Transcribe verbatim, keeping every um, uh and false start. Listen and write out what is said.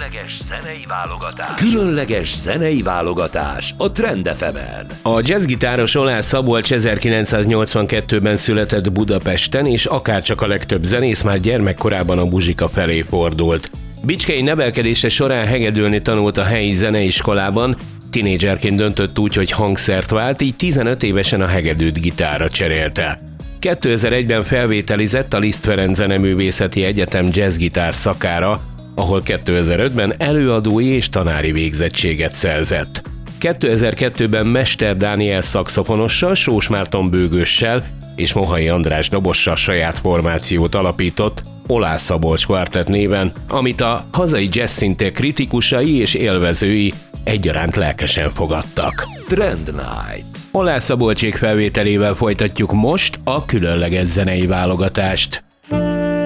Különleges zenei válogatás. Különleges zenei válogatás a Trend ef emen. A jazzgitáros Oláh Szabolcs ezerkilencszáznyolcvankettőben született Budapesten, és akárcsak a legtöbb zenész már gyermekkorában a muzsika felé fordult. Bicskei nevelkedése során hegedülni tanult a helyi zeneiskolában, tinédzserként döntött úgy, hogy hangszert vált, így tizenöt évesen a hegedűt gitárra cserélte. kétezer-egyben felvételizett a Liszt Ferenc Zeneművészeti Egyetem jazzgitár szakára, ahol kétezer-ötben előadói és tanári végzettséget szerzett. kétezer-kettőben Mester Dániel szaxofonossal, Sós Márton bőgőssel és Mohai András dobossal saját formációt alapított, Oláh Szabolcs Quartet néven, amit a hazai jazz színtér kritikusai és élvezői egyaránt lelkesen fogadtak. Trend Night. Oláh Szabolcsék felvételével folytatjuk most a különleges zenei válogatást.